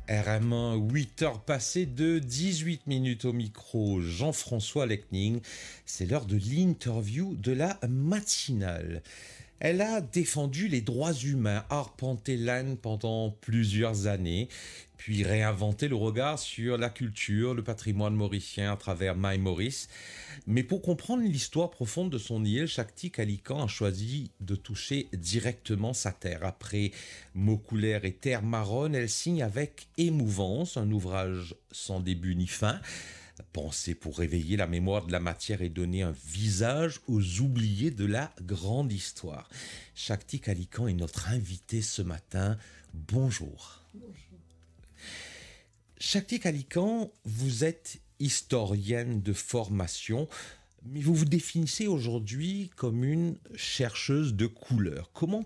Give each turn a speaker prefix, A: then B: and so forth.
A: RM1, 8 heures passées de 18 minutes au micro, Jean-François Lechning. C'est l'heure de l'interview de la matinale. Elle a défendu les droits humains, arpenté l'Inde pendant plusieurs années, puis réinventé le regard sur la culture, le patrimoine mauricien à travers My Maurice. Mais pour comprendre l'histoire profonde de son île, Shakti Kalikan a choisi de toucher directement sa terre. Après Mots couleurs et Terre marronne, elle signe avec émouvance un ouvrage sans début ni fin, pensé pour réveiller la mémoire de la matière et donner un visage aux oubliés de la grande histoire. Shakti Kalikan est notre invitée ce matin. Bonjour.
B: Bonjour.
A: Shakti Kalikan, vous êtes historienne de formation, mais vous vous définissez aujourd'hui comme une chercheuse de couleurs. Comment